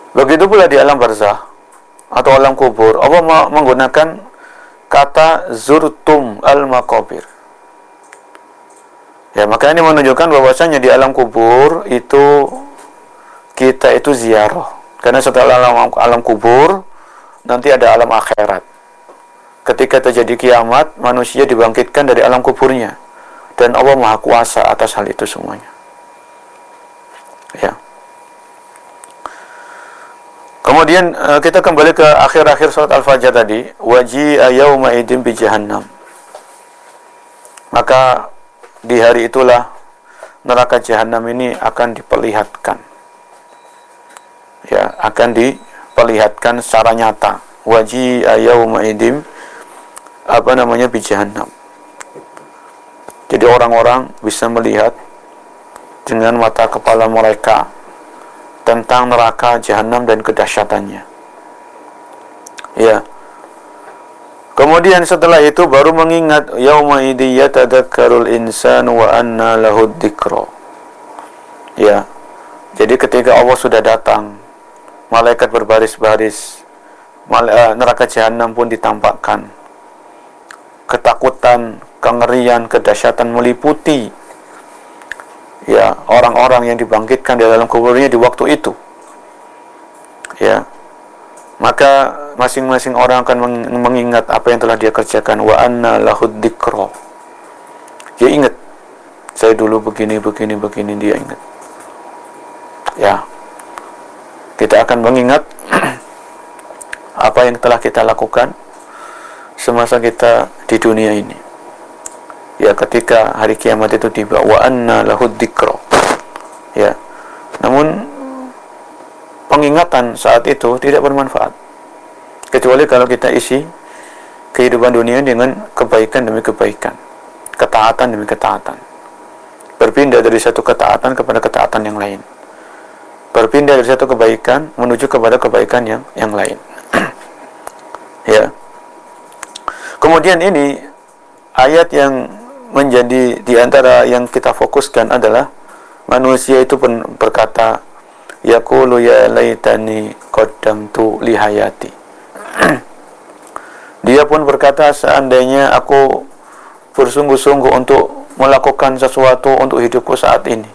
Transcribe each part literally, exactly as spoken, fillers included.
Begitu pula di alam barzah atau alam kubur, Allah menggunakan kata zurtum al-maqabir. Ya, maka ini menunjukkan bahwasanya di alam kubur itu kita itu ziarah. Karena setelah alam, alam kubur nanti ada alam akhirat. Ketika terjadi kiamat, manusia dibangkitkan dari alam kuburnya, dan Allah Maha Kuasa atas hal itu semuanya. Ya. Kemudian kita kembali ke akhir-akhir surat Al-Fajr tadi, waji'a yauma idzin bi jahannam. Maka di hari itulah neraka jahanam ini akan diperlihatkan. Ya, akan diperlihatkan secara nyata. Waji'a yauma idzin apa namanya bi jahannam. Jadi orang-orang bisa melihat dengan mata kepala mereka tentang neraka jahanam dan kedahsyatannya. Ya. Kemudian setelah itu baru mengingat yauma idzi yatadzakkarul insanu wa anna lahud dzikra. Ya. Jadi ketika Allah sudah datang, malaikat berbaris-baris, neraka jahanam pun ditampakkan. Ketakutan, kengerian, kedahsyatan meliputi ya orang-orang yang dibangkitkan di dalam kuburnya di waktu itu. Ya. Maka masing-masing orang akan mengingat apa yang telah dia kerjakan. Wa anna lahud dzikra. Dia ingat, saya dulu begini begini begini, dia ingat. Ya. Kita akan mengingat apa yang telah kita lakukan semasa kita di dunia ini. Ya, ketika hari kiamat itu tiba, wa anna lahud dzikra. Ya. Namun pengingatan saat itu tidak bermanfaat, kecuali kalau kita isi kehidupan dunia dengan kebaikan demi kebaikan, ketaatan demi ketaatan, berpindah dari satu ketaatan kepada ketaatan yang lain, berpindah dari satu kebaikan menuju kepada kebaikan yang yang lain. Ya. Kemudian ini ayat yang menjadi di antara yang kita fokuskan adalah manusia itu berkata, yaqulu ya laitani qaddamtu li hayati. Dia pun berkata, seandainya aku bersungguh-sungguh untuk melakukan sesuatu untuk hidupku saat ini.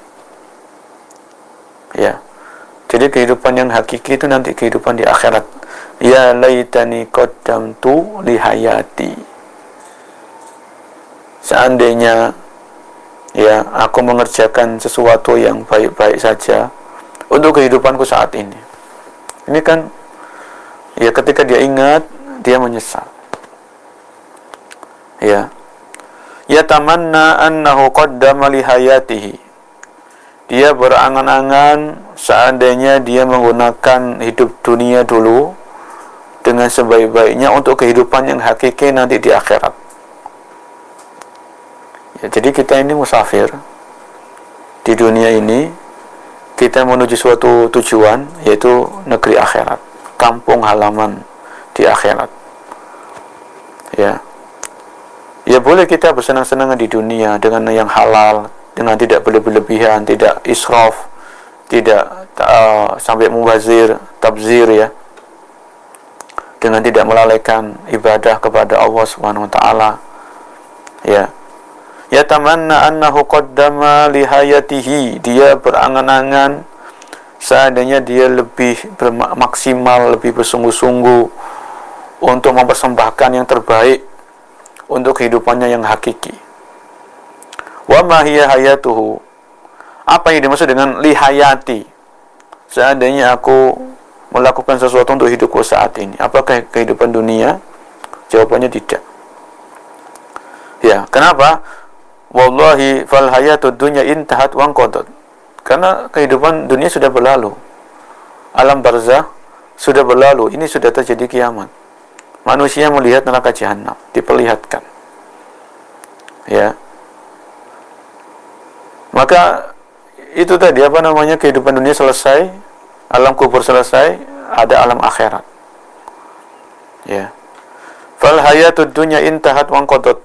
Ya. Jadi kehidupan yang hakiki itu nanti kehidupan di akhirat. Ya laitani qaddamtu li hayati. Seandainya ya aku mengerjakan sesuatu yang baik-baik saja untuk kehidupanku saat ini. Ini kan ya ketika dia ingat, dia menyesal. Ya. Ya tamanna annahu qaddama li hayatihi. Dia berangan-angan seandainya dia menggunakan hidup dunia dulu dengan sebaik-baiknya untuk kehidupan yang hakiki nanti di akhirat. Ya, jadi kita ini musafir di dunia ini, kita menuju suatu tujuan, yaitu negeri akhirat, kampung halaman di akhirat. Ya, ya boleh kita bersenang-senang di dunia dengan yang halal, dengan tidak berlebihan, tidak israf, tidak uh, sampai mubazir, tabzir, ya, dengan tidak melalaikan ibadah kepada Allah Subhanahu wa taala. Ya. Ya tamanna annahu qaddama li hayatihi. Dia berangan-angan seandainya dia lebih maksimal, lebih bersungguh-sungguh untuk mempersembahkan yang terbaik untuk kehidupannya yang hakiki. Wa ma hiya hayatuhu. Apa yang dimaksud dengan li hayati? Seandainya aku melakukan sesuatu untuk hidupku saat ini, apakah kehidupan dunia? Jawabannya tidak. Ya, kenapa? Wallahi fal hayatud dunya intahat wa qadad. Karena kehidupan dunia sudah berlalu. Alam barzah sudah berlalu, ini sudah terjadi kiamat. Manusia melihat neraka jahanam diperlihatkan. Ya. Maka itu tadi apa namanya, kehidupan dunia selesai, alam kubur selesai, ada alam akhirat. Ya. Fal hayatud dunya intahat wa qadad.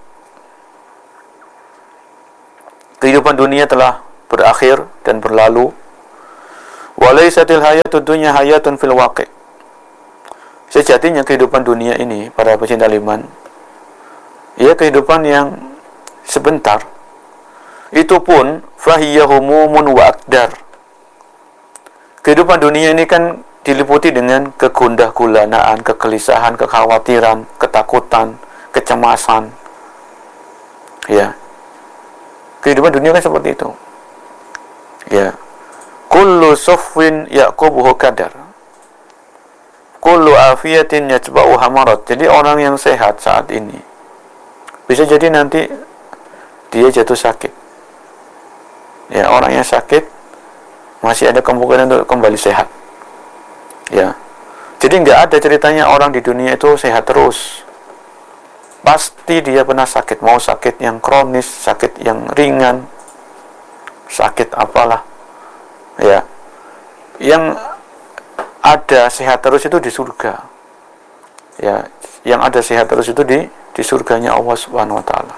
Kehidupan dunia telah berakhir dan berlalu. Walaisatil hayatud dunya hayatun fil waqi'. Sejatinya kehidupan dunia ini, para pecinta liman, ya kehidupan yang sebentar. Itu pun fahiya humumun wa akdar. Kehidupan dunia ini kan diliputi dengan kegundah gulanaan, kegelisahan, kekhawatiran, ketakutan, kecemasan. Ya. Kehidupan dunia kan seperti itu. Ya. Kullu sufwin yaqubuhu kadar. Kullu afiyatin yatba'u hamarat. Jadi orang yang sehat saat ini bisa jadi nanti dia jatuh sakit. Ya, orang yang sakit masih ada kemungkinan untuk kembali sehat. Ya. Jadi nggak ada ceritanya orang di dunia itu sehat terus. Pasti dia pernah sakit, mau sakit yang kronis, sakit yang ringan, sakit apalah. Ya. Yang ada sehat terus itu di surga. Ya, yang ada sehat terus itu di di surganya Allah Subhanahu wa taala.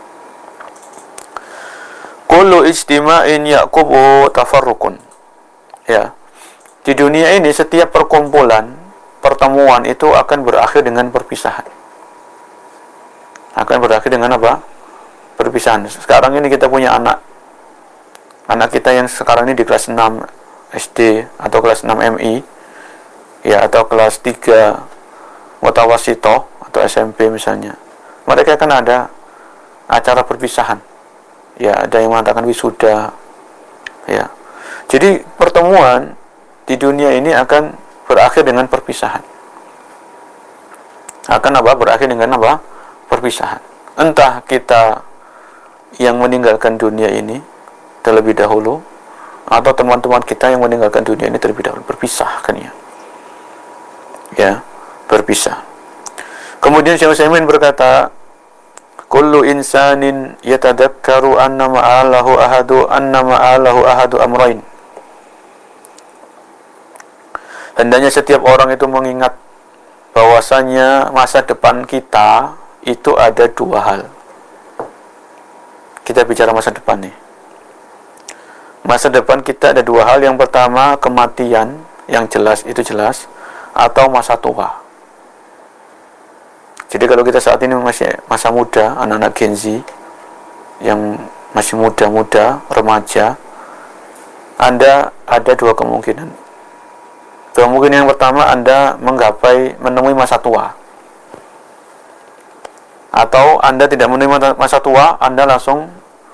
Kullu ijtima'in yaqubu tafarruqun. Ya. Di dunia ini setiap perkumpulan, pertemuan itu akan berakhir dengan perpisahan. Akan berakhir dengan apa? Perpisahan. Sekarang ini kita punya anak. Anak kita yang sekarang ini di kelas enam S D atau kelas enam M I, ya, atau kelas tiga Mutawasito atau S M P misalnya. Mereka akan ada acara perpisahan. Ya, ada yang mengatakan wisuda. Ya. Jadi pertemuan di dunia ini akan berakhir dengan perpisahan. Akan apa? Berakhir dengan apa? Perpisahan. Entah kita yang meninggalkan dunia ini terlebih dahulu, atau teman-teman kita yang meninggalkan dunia ini terlebih dahulu, berpisah kan ya. Ya, berpisah. Kemudian Syekh Utsaimin berkata, kullu insanin yatadakkaru anna ma'alahu ahadu anna ma'alahu ahadu amrain. Hendaknya setiap orang itu mengingat bahwasanya masa depan kita itu ada dua hal. Kita bicara masa depan nih. Masa depan kita ada dua hal. Yang pertama kematian, yang jelas itu jelas, atau masa tua. Jadi kalau kita saat ini masih masa muda, anak-anak Gen Z yang masih muda-muda, remaja, Anda ada dua kemungkinan. Kemungkinan yang pertama, Anda menggapai menemui masa tua. Atau Anda tidak menemui masa tua, Anda langsung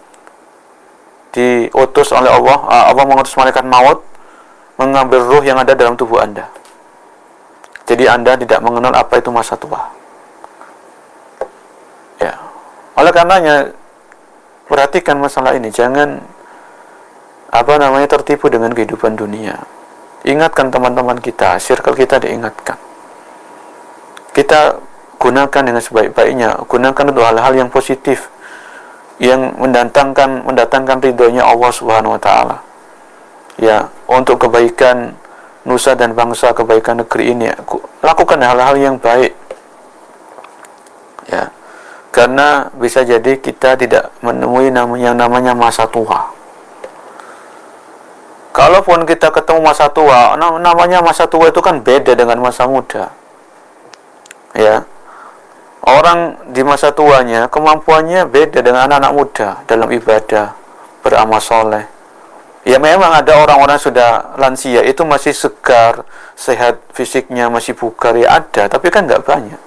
diutus oleh Allah, Allah mengutus malaikat maut mengambil ruh yang ada dalam tubuh Anda. Jadi Anda tidak mengenal apa itu masa tua. Ya. Oleh karenanya perhatikan masalah ini, jangan apa namanya tertipu dengan kehidupan dunia. Ingatkan teman-teman kita, circle kita diingatkan. Kita gunakan dengan sebaik-baiknya, gunakan untuk hal-hal yang positif, yang mendatangkan mendatangkan ridhonya Allah Subhanahu wa taala. Ya, untuk kebaikan nusa dan bangsa, kebaikan negeri ini, lakukan hal-hal yang baik. Ya. Karena bisa jadi kita tidak menemui yang namanya masa tua. Kalaupun kita ketemu masa tua, namanya masa tua itu kan beda dengan masa muda. Ya. Orang di masa tuanya kemampuannya beda dengan anak-anak muda dalam ibadah, beramal soleh. Ya memang ada orang-orang sudah lansia itu masih segar, sehat fisiknya, masih bugar, ya ada, tapi kan nggak banyak.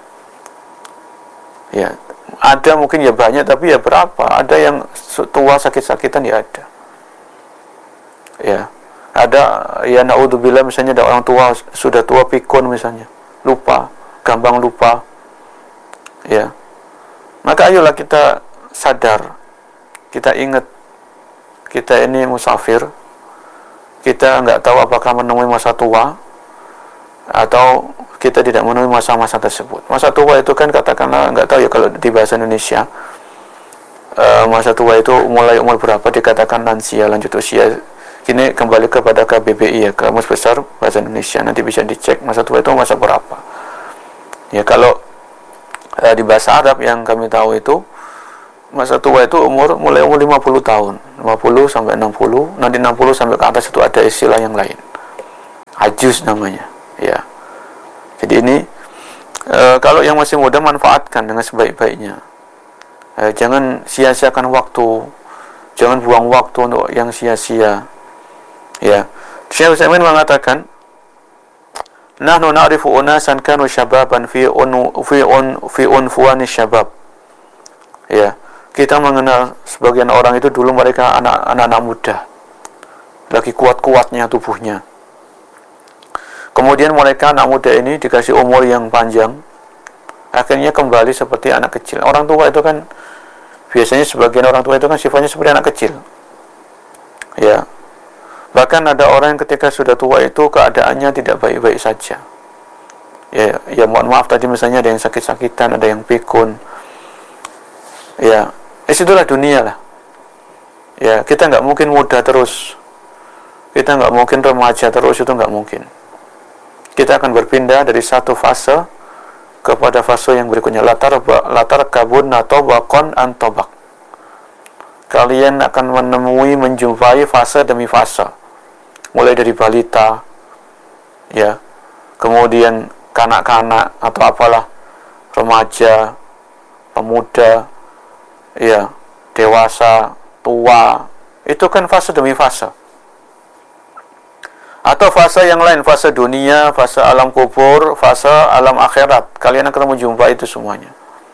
Ya, ada mungkin ya banyak, tapi ya berapa? Ada yang tua sakit-sakitan, ya ada. Ya, ada ya naudzubillah misalnya ada orang tua sudah tua pikun misalnya, lupa, gampang lupa. Ya, maka ayolah kita sadar, kita ingat, kita ini musafir, kita nggak tahu apakah menemui masa tua atau kita tidak menemui masa-masa tersebut. Masa tua itu kan katakanlah, nggak tahu ya kalau di bahasa Indonesia, uh, masa tua itu mulai umur berapa dikatakan lansia, lanjut usia. Kini kembali kepada K B B I ya, Kamus Besar Bahasa Indonesia, nanti bisa dicek masa tua itu masa berapa. Ya kalau di bahasa Arab yang kami tahu itu masa tua itu umur mulai umur lima puluh tahun. lima puluh sampai enam puluh, nanti enam puluh sampai ke atas itu ada istilah yang lain. Ajuz namanya, ya. Jadi ini e, kalau yang masih muda manfaatkan dengan sebaik-baiknya. E, jangan sia-siakan waktu, jangan buang waktu untuk yang sia-sia. Ya. Syekh Utsaimin mengatakan, "Nahnu na'rifu unasan kanu syababan fi un fi un fi unfuani syabab." Ya. Kita mengenal sebagian orang itu dulu mereka anak-anak muda, lagi kuat-kuatnya tubuhnya. Kemudian mereka anak muda ini dikasih umur yang panjang, akhirnya kembali seperti anak kecil. Orang tua itu kan biasanya sebagian orang tua itu kan sifatnya seperti anak kecil. Ya. Bahkan ada orang yang ketika sudah tua itu keadaannya tidak baik-baik saja. Ya, ya mohon maaf tadi misalnya ada yang sakit-sakitan, ada yang pikun. Ya, itulah dunia lah. Ya, kita nggak mungkin muda terus. Kita nggak mungkin remaja terus, itu nggak mungkin. Kita akan berpindah dari satu fase kepada fase yang berikutnya. Latar latar kabun atau bakon antobak. Kalian akan menemui, menjumpai fase demi fase. Mulai dari balita, ya, kemudian kanak-kanak atau apalah, remaja, pemuda, ya, dewasa, tua. Itu kan fase demi fase. Atau fase yang lain, fase dunia, fase alam kubur, fase alam akhirat. Kalian akan menjumpai itu semuanya.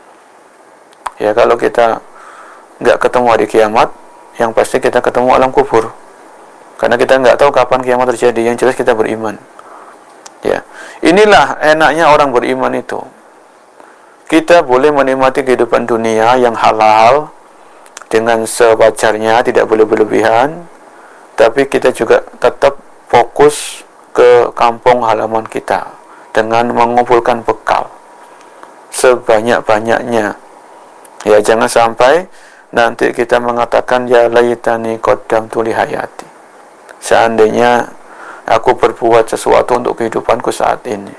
Ya, kalau kita nggak ketemu hari kiamat, yang pasti kita ketemu alam kubur. Karena kita nggak tahu kapan kiamat terjadi. Yang jelas kita beriman. Ya, inilah enaknya orang beriman itu. Kita boleh menikmati kehidupan dunia yang halal dengan sewajarnya, tidak boleh berlebihan. Tapi kita juga tetap fokus ke kampung halaman kita dengan mengumpulkan bekal sebanyak-banyaknya. Ya, jangan sampai nanti kita mengatakan ya laitani qaddamtu li hayati. Seandainya aku berbuat sesuatu untuk kehidupanku saat ini.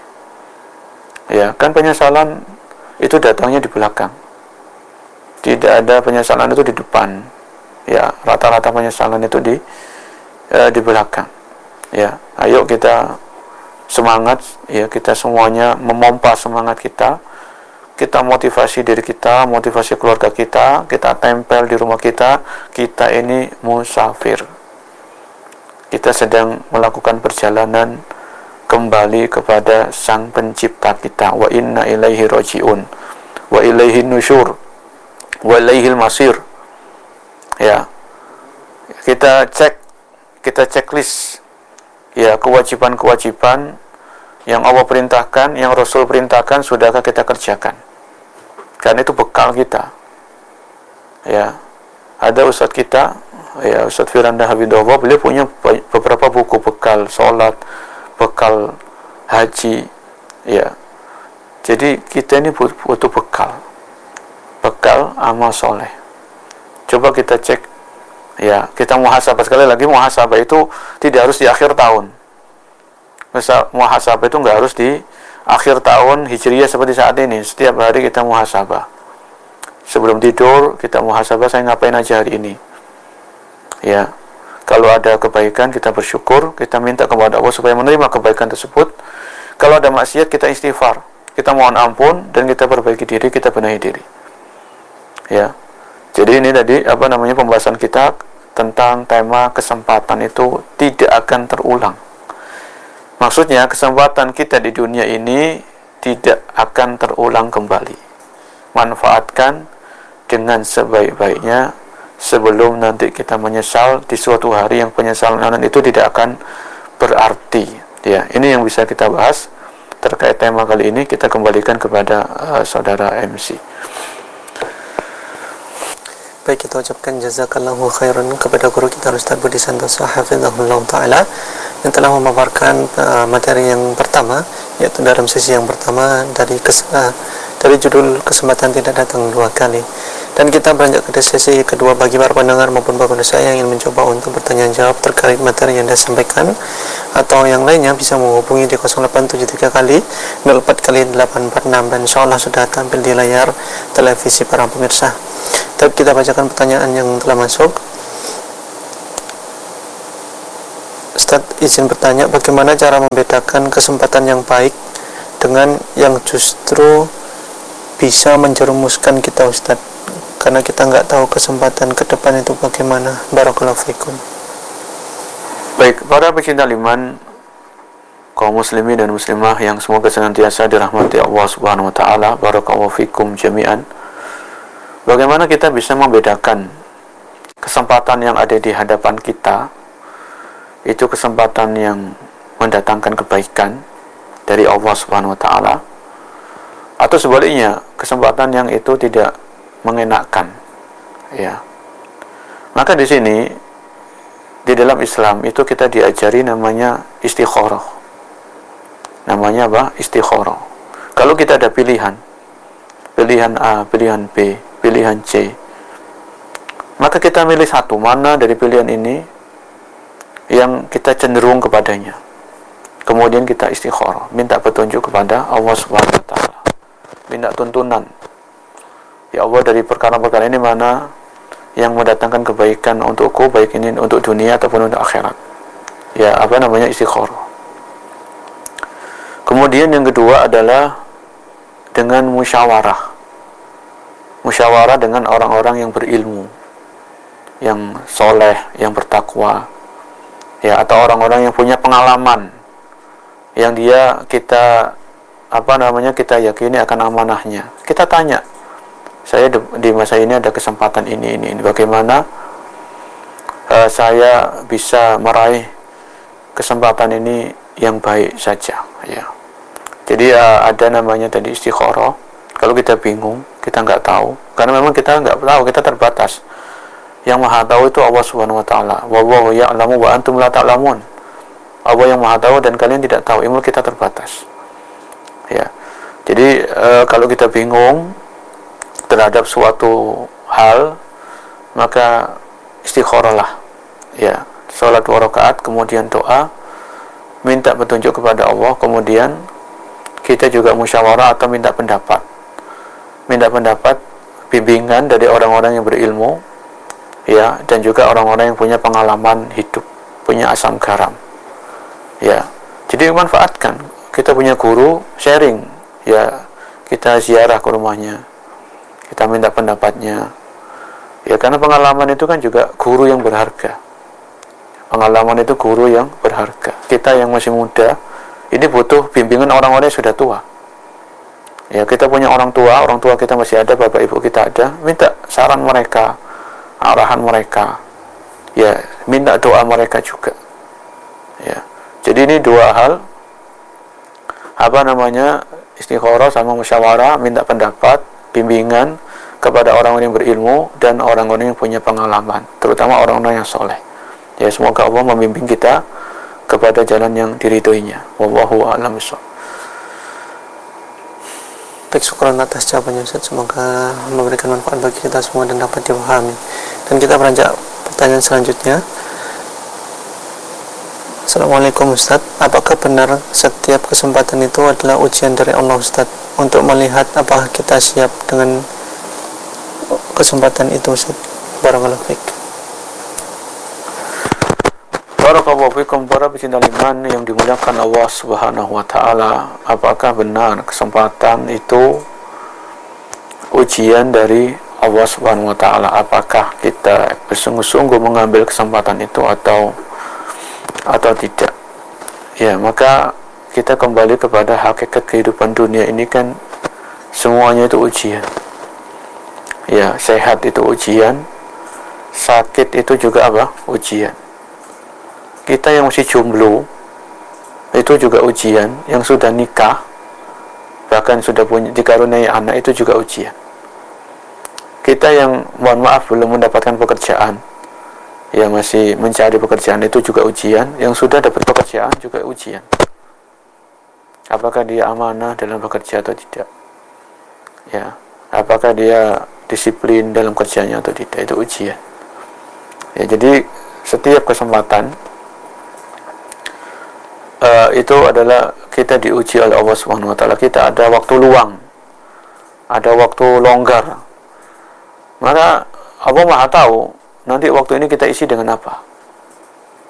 Ya, kan penyesalan itu datangnya di belakang. Tidak ada penyesalan itu di depan. Ya, rata-rata penyesalan itu di eh, di belakang. Ya, ayo kita semangat, ya, kita semuanya memompa semangat kita. Kita motivasi diri kita, motivasi keluarga kita, kita tempel di rumah kita. Kita ini musafir. Kita sedang melakukan perjalanan kembali kepada Sang Pencipta kita. Wa inna ilaihi raji'un. Wa ilaihi nusyur. Wa ilaihil masir. Ya. Kita cek, kita checklist, ya, kewajiban-kewajiban yang Allah perintahkan, yang Rasul perintahkan, sudahkah kita kerjakan? Karena itu bekal kita. Ya, ada ustadz kita, ya, Ustadz Firanda Habibullah, beliau punya beberapa buku bekal sholat, bekal haji, ya. Jadi kita ini butuh bekal, bekal amal soleh. Coba kita cek. Ya, kita muhasabah, sekali lagi muhasabah itu tidak harus di akhir tahun. Misal muhasabah itu nggak harus di akhir tahun Hijriyah seperti saat ini. Setiap hari kita muhasabah. Sebelum tidur kita muhasabah, saya ngapain aja hari ini. Ya, kalau ada kebaikan kita bersyukur, kita minta kepada Allah supaya menerima kebaikan tersebut. Kalau ada maksiat kita istighfar, kita mohon ampun dan kita perbaiki diri, kita benahi diri. Ya. Jadi ini tadi apa namanya pembahasan kita tentang tema kesempatan itu tidak akan terulang. Maksudnya kesempatan kita di dunia ini tidak akan terulang kembali. Manfaatkan dengan sebaik-baiknya sebelum nanti kita menyesal di suatu hari yang penyesalan itu tidak akan berarti. Ya, ini yang bisa kita bahas terkait tema kali ini. Kita kembalikan kepada uh, saudara M C. Baik, kita ucapkan jazakallahu khairan kepada guru kita Ustaz Budi Santoso hafizahullah ta'ala yang telah memaparkan uh, materi yang pertama, yaitu dalam sesi yang pertama dari kes, uh, dari judul kesempatan tidak datang dua kali. Dan kita beranjak ke sesi kedua bagi para pendengar maupun para pemirsa yang ingin mencoba untuk bertanya jawab terkait materi yang disampaikan atau yang lainnya bisa menghubungi di nol delapan tujuh tiga kali nol empat kali delapan empat enam dan insyaallah sudah tampil di layar televisi para pemirsa. Tapi kita bacakan pertanyaan yang telah masuk. Ustadz izin bertanya, bagaimana cara membedakan kesempatan yang baik dengan yang justru bisa menjerumuskan kita, Ustadz? Karena kita nggak tahu kesempatan ke depan itu bagaimana. Barakallahu fikum. Baik, para pecinta iman, kaum muslimin dan muslimah yang semoga senantiasa dirahmati Allah Subhanahu wa taala, barakallahu fikum jami'an. Bagaimana kita bisa membedakan kesempatan yang ada di hadapan kita itu kesempatan yang mendatangkan kebaikan dari Allah Subhanahu wa taala, atau sebaliknya kesempatan yang itu tidak mengenakkan, ya. Maka di sini di dalam Islam itu kita diajari namanya istikharah. Namanya apa? Istikharah. Kalau kita ada pilihan, pilihan A, pilihan B, pilihan C, maka kita milih satu, mana dari pilihan ini yang kita cenderung kepadanya. Kemudian kita istikharah, minta petunjuk kepada Allah Subhanahu wa taala. Minta tuntunan. Ya Allah, dari perkara-perkara ini mana yang mendatangkan kebaikan untukku, baik ini untuk dunia ataupun untuk akhirat. Ya, apa namanya istikharah. Kemudian yang kedua adalah dengan musyawarah. Musyawarah dengan orang-orang yang berilmu, yang soleh, yang bertakwa, ya, atau orang-orang yang punya pengalaman, yang dia kita apa namanya kita yakini akan amanahnya. Kita tanya, saya di masa ini ada kesempatan ini ini, ini. bagaimana uh, saya bisa meraih kesempatan ini yang baik saja, ya. Jadi uh, ada namanya tadi istikharah. Kalau kita bingung, kita nggak tahu, karena memang kita nggak tahu, kita terbatas. Yang maha tahu itu Allah Subhanahu wa taala. Wallahu ya'lamu wa antum la ta'lamun. Allah yang maha tahu dan kalian tidak tahu. Ilmu kita terbatas. Ya. Jadi e, kalau kita bingung terhadap suatu hal, maka istikharahlah. Ya, salat dua rakaat, kemudian doa, minta petunjuk kepada Allah, kemudian kita juga musyawarah atau minta pendapat. Minta pendapat, bimbingan dari orang-orang yang berilmu, ya, dan juga orang-orang yang punya pengalaman hidup, punya asam garam, ya. Jadi manfaatkan, kita punya guru, sharing, ya, kita ziarah ke rumahnya, kita minta pendapatnya, ya, karena pengalaman itu kan juga guru yang berharga. Pengalaman itu guru yang berharga. Kita yang masih muda ini butuh bimbingan orang-orang yang sudah tua. Ya, kita punya orang tua, orang tua kita masih ada, bapak ibu kita ada, minta saran mereka, arahan mereka, ya, minta doa mereka juga, ya. Jadi ini dua hal, apa namanya, istikharah sama musyawarah, minta pendapat, bimbingan kepada orang-orang yang berilmu dan orang-orang yang punya pengalaman, terutama orang-orang yang soleh. Ya, semoga Allah membimbing kita kepada jalan yang diridhoinya. Wallahu a'lam bishawab. Baik, syukuran atas jawabannya, Ustaz. Semoga memberikan manfaat bagi kita semua dan dapat dipahami. Dan kita beranjak pertanyaan selanjutnya. Assalamualaikum, Ustaz. Apakah benar setiap kesempatan itu adalah ujian dari Allah, Ustaz, untuk melihat apakah kita siap dengan kesempatan itu, Ustaz? Barakallahu fiik. Barakallahu fikum, para pecinta iman yang dimuliakan Allah Subhanahu wa taala. Apakah benar kesempatan itu ujian dari Allah Subhanahu wa taala? Apakah kita bersungguh-sungguh mengambil kesempatan itu atau atau tidak? Ya, maka kita kembali kepada hakikat kehidupan dunia ini kan semuanya itu ujian. Ya, sehat itu ujian, sakit itu juga apa? Ujian. Kita yang masih jomblo itu juga ujian, yang sudah nikah bahkan sudah punya dikaruniai anak itu juga ujian. Kita yang mohon maaf belum mendapatkan pekerjaan, yang masih mencari pekerjaan itu juga ujian, yang sudah dapat pekerjaan juga ujian. Apakah dia amanah dalam bekerja atau tidak? Ya, apakah dia disiplin dalam kerjanya atau tidak? Itu ujian. Ya, jadi setiap kesempatan Uh, itu adalah kita diuji oleh Allah Subhanahu wa taala. Kita ada waktu luang, ada waktu longgar, maka Allah Maha tahu nanti waktu ini kita isi dengan apa.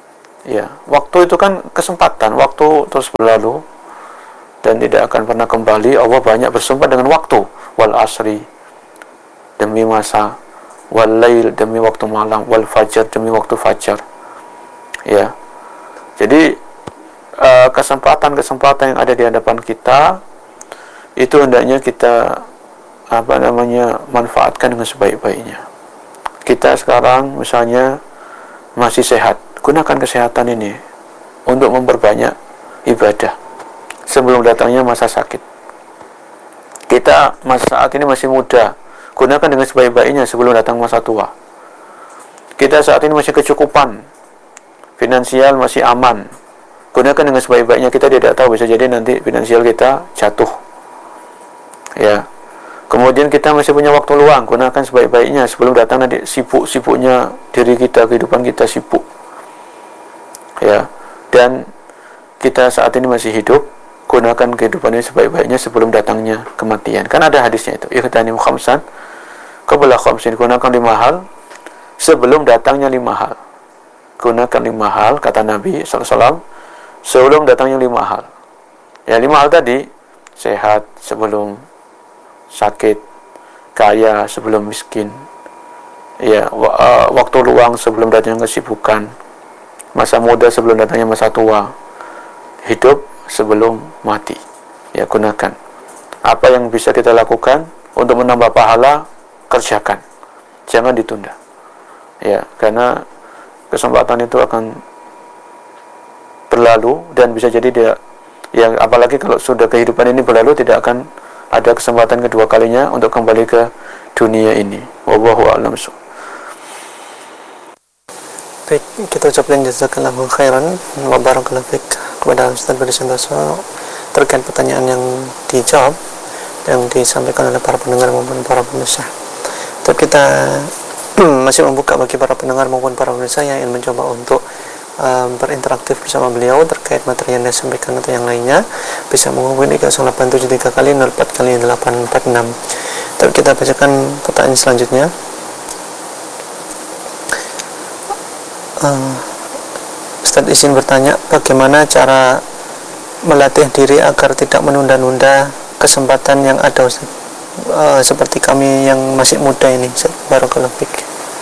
Ya, waktu itu kan kesempatan, waktu terus berlalu dan tidak akan pernah kembali. Allah banyak bersumpah dengan waktu, wal asri demi masa, wal lail demi waktu malam, wal fajar demi waktu fajar. Ya. Jadi uh, kesempatan-kesempatan yang ada di hadapan kita itu hendaknya kita apa namanya manfaatkan dengan sebaik-baiknya. Kita sekarang misalnya masih sehat, gunakan kesehatan ini untuk memperbanyak ibadah sebelum datangnya masa sakit. Kita masa saat ini masih muda, gunakan dengan sebaik-baiknya sebelum datang masa tua. Kita saat ini masih kecukupan finansial, masih aman, gunakan dengan sebaik-baiknya. Kita tidak tahu, bisa jadi nanti finansial kita jatuh, ya. Kemudian kita masih punya waktu luang, gunakan sebaik-baiknya sebelum datang nanti sibuk-sibuknya diri kita, kehidupan kita sibuk, ya. Dan kita saat ini masih hidup, gunakan kehidupan ini sebaik-baiknya sebelum datangnya kematian. Kan ada hadisnya itu, ikhtanim khamsan qabla khamsin, gunakan lima hal sebelum datangnya lima hal. Gunakan lima hal, kata Nabi shallallahu alaihi wasallam, sebelum datangnya lima hal. Ya, lima hal tadi, sehat sebelum sakit, kaya sebelum miskin, ya, waktu luang sebelum datangnya kesibukan, masa muda sebelum datangnya masa tua, hidup sebelum mati. Ya, gunakan apa yang bisa kita lakukan untuk menambah pahala, kerjakan, jangan ditunda, ya, karena kesempatan itu akan berlalu dan bisa jadi dia, yang apalagi kalau sudah kehidupan ini berlalu, tidak akan ada kesempatan kedua kalinya untuk kembali ke dunia ini. Wallahu a'lam. Baik, kita ucapkan jazakallahu khairan wa barakallahu fik kepada Ustaz Budi Santoso terkait pertanyaan yang dijawab yang disampaikan oleh para pendengar maupun para pemirsa. Tapi kita masih membuka bagi para pendengar maupun para pemirsa yang ingin mencoba untuk Um, berinteraktif bersama beliau terkait materi yang disampaikan atau yang lainnya, bisa menghubungi ke nol delapan tujuh tiga kali nol empat kali delapan empat enam. Tapi kita bacakan pertanyaan selanjutnya. uh, Ustaz izin bertanya, bagaimana cara melatih diri agar tidak menunda-nunda kesempatan yang ada, Ustaz? Uh, seperti kami yang masih muda ini, Ustaz. Barakallahu fiik.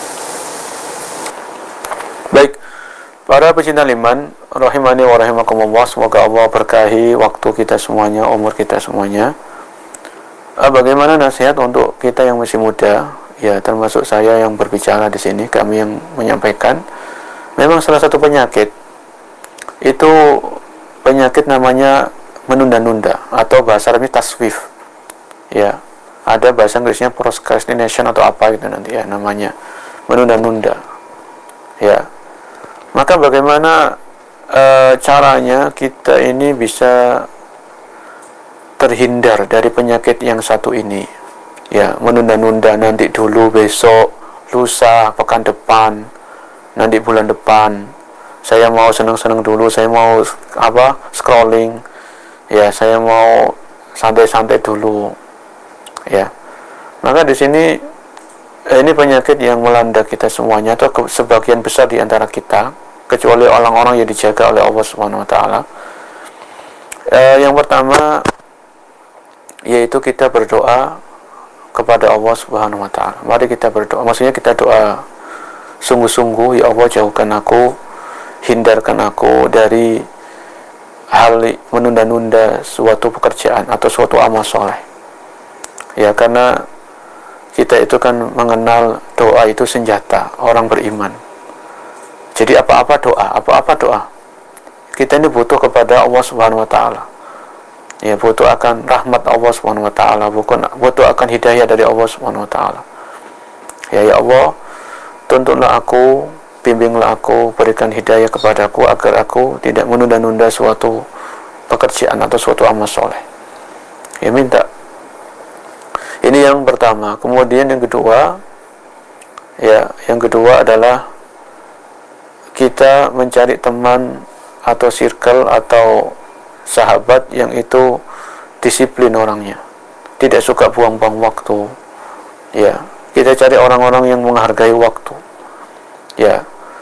Baik, para pecinta liman, rahimani wa rahimakumullah, semoga Allah berkahi waktu kita semuanya, umur kita semuanya. Bagaimana nasihat untuk kita yang masih muda? Ya, termasuk saya yang berbicara di sini, kami yang menyampaikan. Memang salah satu penyakit itu penyakit namanya menunda-nunda atau bahasa Arabnya taswif. Ya, ada bahasa Inggrisnya procrastination atau apa gitu nanti ya namanya, menunda-nunda. Ya. Maka bagaimana e, caranya kita ini bisa terhindar dari penyakit yang satu ini? Ya, menunda-nunda, nanti dulu, besok, lusa, pekan depan, nanti bulan depan. Saya mau senang-senang dulu, saya mau apa? Scrolling. Ya, saya mau santai-santai dulu. Ya. Maka di sini ini penyakit yang melanda kita semuanya, atau sebagian besar di antara kita, kecuali orang-orang yang dijaga oleh Allah Subhanahu wa taala. Eh, yang pertama yaitu kita berdoa kepada Allah Subhanahu wa taala. Mari kita berdoa. Maksudnya kita doa sungguh-sungguh, ya Allah, jauhkan aku, hindarkan aku dari hal menunda-nunda suatu pekerjaan atau suatu amal soleh. Ya, karena kita itu kan mengenal doa itu senjata orang beriman. Jadi apa-apa doa, apa-apa doa. Kita ini butuh kepada Allah Subhanahu wa taala. Ya, butuh akan rahmat Allah Subhanahu wa taala, butuh akan hidayah dari Allah Subhanahu wa taala. Ya, ya Allah, tuntunlah aku, bimbinglah aku, berikan hidayah kepadaku agar aku tidak menunda-nunda suatu pekerjaan atau suatu amal soleh. Ya, minta. Ini yang pertama. Kemudian yang kedua, ya, yang kedua adalah kita mencari teman atau circle atau sahabat yang itu disiplin orangnya, tidak suka buang-buang waktu. Ya, kita cari orang-orang yang menghargai waktu. Ya,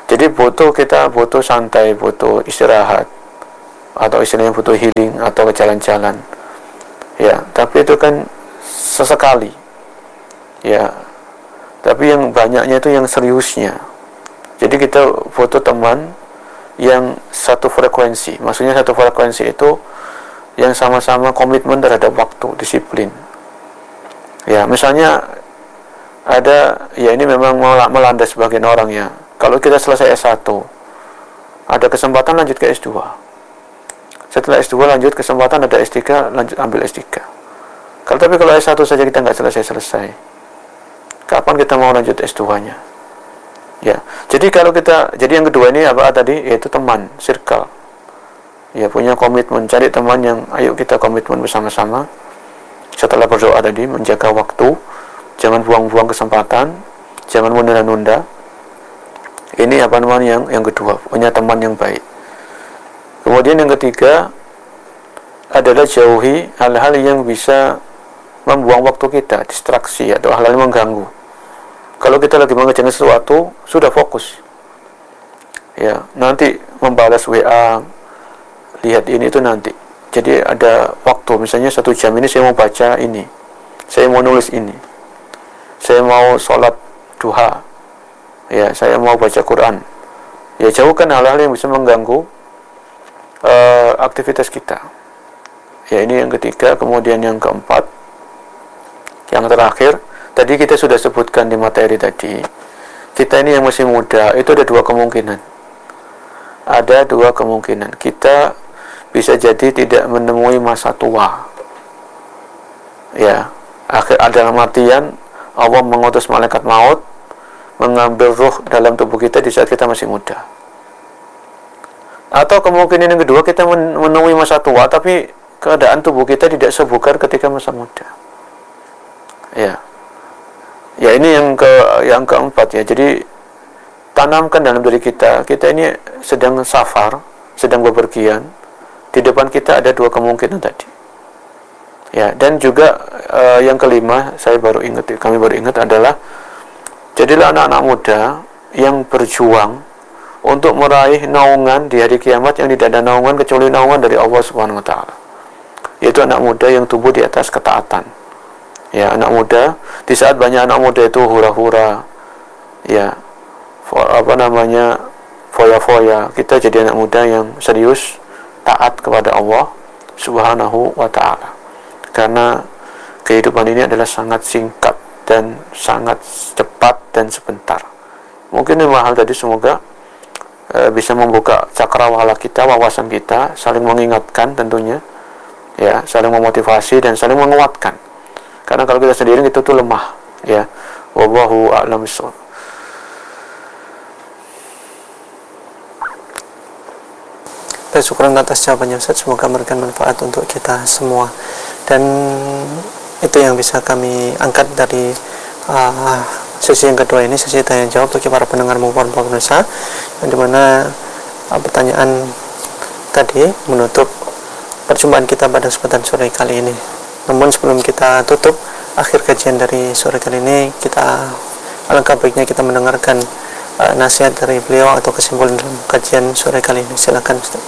Jadi butuh kita butuh santai, butuh istirahat, atau istilahnya butuh healing atau ke jalan-jalan. Ya, tapi itu kan sesekali. Ya. Tapi yang banyaknya itu yang seriusnya. Jadi kita butuh teman yang satu frekuensi. Maksudnya satu frekuensi itu yang sama-sama komitmen terhadap waktu, disiplin. Ya, misalnya ada, ya ini memang melanda sebagian orang ya. Kalau kita selesai S satu, ada kesempatan lanjut ke S dua. Setelah S dua lanjut kesempatan ada S tiga, lanjut ambil S tiga. Kalau tapi kalau S satu saja kita nggak selesai-selesai, kapan kita mau lanjut S dua-nya? Ya, jadi kalau kita, jadi yang kedua ini apa tadi? Yaitu teman, circle. Ya, punya komitmen, cari teman yang ayo kita komitmen bersama-sama. Setelah berdoa tadi, menjaga waktu, jangan buang-buang kesempatan, jangan menunda-nunda. Ini apa namanya yang yang kedua, punya teman yang baik. Kemudian yang ketiga adalah jauhi hal-hal yang bisa membuang waktu kita, distraksi atau hal-hal yang mengganggu. Kalau kita lagi mengerjakan sesuatu, sudah fokus. Ya, nanti membalas W A, lihat ini itu nanti. Jadi ada waktu, misalnya satu jam ini saya mau baca ini, saya mau nulis ini, saya mau sholat duha, ya, saya mau baca Quran. Ya, jauhkan hal-hal yang bisa mengganggu uh, aktivitas kita. Ya, ini yang ketiga. Kemudian yang keempat, yang terakhir, tadi kita sudah sebutkan di materi tadi, kita ini yang masih muda, itu ada dua kemungkinan. Ada dua kemungkinan. Kita bisa jadi tidak menemui masa tua. Ya, akhir dalam artian Allah mengutus malaikat maut mengambil ruh dalam tubuh kita di saat kita masih muda. Atau kemungkinan yang kedua, kita menemui masa tua tapi keadaan tubuh kita tidak sebugar ketika masa muda. Ya. Ya, ini yang ke yang keempat ya. Jadi tanamkan dalam diri kita, kita ini sedang safar, sedang bepergian. Di depan kita ada dua kemungkinan tadi. Ya, dan juga uh, yang kelima, saya baru ingat, kami baru ingat adalah jadilah anak-anak muda yang berjuang untuk meraih naungan di hari kiamat yang tidak ada naungan kecuali naungan dari Allah Subhanahu wa taala. Yaitu anak muda yang tumbuh di atas ketaatan. Ya, anak muda, di saat banyak anak muda itu hura-hura, ya, for, apa namanya, foya-foya, kita jadi anak muda yang serius, taat kepada Allah Subhanahu wa ta'ala. Karena kehidupan ini adalah sangat singkat dan sangat cepat dan sebentar. Mungkin lima hal tadi semoga e, bisa membuka cakrawala kita, wawasan kita, saling mengingatkan tentunya, ya, saling memotivasi dan saling menguatkan. Karena kalau kita sendiri itu tuh lemah, ya. Wallahu a'lam bishawab. Baik, syukuran atas jawabannya Ustaz, semoga memberikan manfaat untuk kita semua. Dan itu yang bisa kami angkat dari uh, sesi yang kedua ini, sesi tanya jawab bagi para pendengar maupun pemirsa, yang dimana uh, pertanyaan tadi menutup perjumpaan kita pada kesempatan sore kali ini. Namun sebelum kita tutup akhir kajian dari sore kali ini, kita alangkah baiknya kita mendengarkan uh, nasihat dari beliau atau kesimpulan dalam kajian sore kali ini. Silakan Ustaz.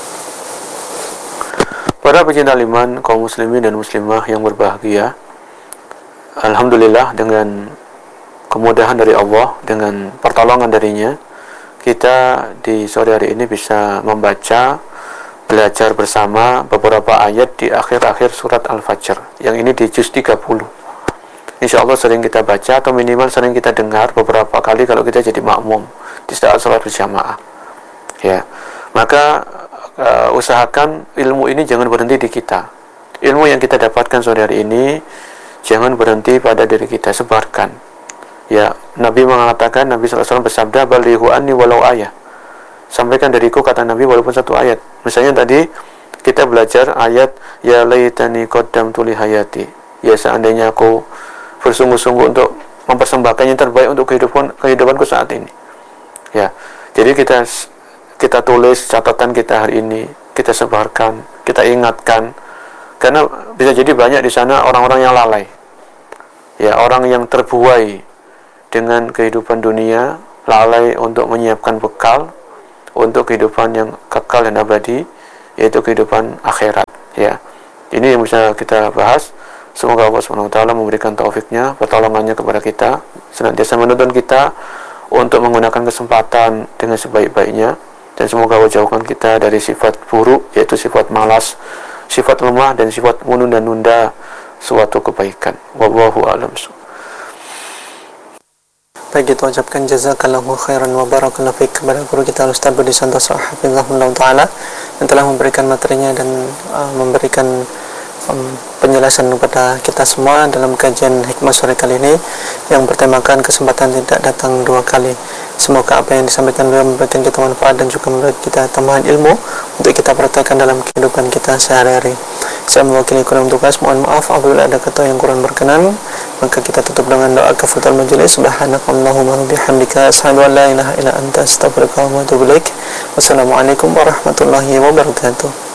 Para pecinta iman, kaum muslimin dan muslimah yang berbahagia, alhamdulillah dengan kemudahan dari Allah, dengan pertolongan darinya, kita di sore hari ini bisa membaca, belajar bersama beberapa ayat di akhir-akhir surat Al-Fajr, yang ini di juz tiga puluh. Insya Allah sering kita baca atau minimal sering kita dengar beberapa kali kalau kita jadi makmum di saat sholat berjamaah. Ya, maka uh, usahakan ilmu ini jangan berhenti di kita. Ilmu yang kita dapatkan sore hari ini jangan berhenti pada diri kita, sebarkan. Ya, Nabi mengatakan, Nabi sallallahu alaihi wasallam bersabda, "Balighu anni walau ayah." Sampaikan dariku, kata Nabi, walaupun satu ayat. Misalnya tadi kita belajar ayat ya laitani qaddamtu li hayati. Ya, seandainya aku bersungguh-sungguh untuk mempersembahkan yang terbaik untuk kehidupan kehidupanku saat ini. Ya. Jadi kita kita tulis catatan kita hari ini, kita sebarkan, kita ingatkan, karena bisa jadi banyak di sana orang-orang yang lalai. Ya, orang yang terbuai dengan kehidupan dunia, lalai untuk menyiapkan bekal untuk kehidupan yang kekal dan abadi, yaitu kehidupan akhirat. Ya, ini yang bisa kita bahas. Semoga Allah subhanahu wa taala memberikan taufiknya, pertolongannya kepada kita, senantiasa menuntun kita untuk menggunakan kesempatan dengan sebaik-baiknya, dan semoga Allah jauhkan kita dari sifat buruk, yaitu sifat malas, sifat lemah, dan sifat menunda-nunda suatu kebaikan. Wallahu a'lam. Baik, kita ucapkan jazakallahu khairan wa barakallahu fiik kepada guru kita Ustaz Budi Santoso hafizahullah taala yang telah memberikan materinya dan uh, memberikan um, penjelasan kepada kita semua dalam kajian hikmah sore kali ini yang bertemakan kesempatan tidak datang dua kali. Semoga apa yang disampaikan beliau memberikan kita manfaat dan juga memberikan kita tambahan ilmu untuk kita praktekkan dalam kehidupan kita sehari-hari. Saya mewakili kurang tugas, mohon maaf apabila ada kata yang kurang berkenan. Maka kita tutup dengan doa kafaratul majelis. Subhanakallahumma wa bihamdika asyhadu an la ilaha illa anta astaghfiruka wa atubu ilaik. Wassalamualaikum warahmatullahi wabarakatuh.